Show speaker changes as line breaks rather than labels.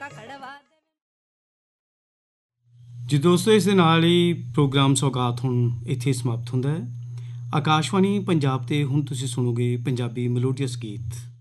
ਜੀ ਦੋਸਤੋ, ਇਸ ਦੇ ਨਾਲ ਹੀ ਪ੍ਰੋਗਰਾਮ ਸੌਗਾਤ ਹੁਣ ਇੱਥੇ ਸਮਾਪਤ ਹੁੰਦਾ ਹੈ। ਆਕਾਸ਼ਵਾਣੀ ਪੰਜਾਬ 'ਤੇ ਹੁਣ ਤੁਸੀਂ ਸੁਣੋਗੇ ਪੰਜਾਬੀ ਮਲੋਡੀਅਸ ਗੀਤ।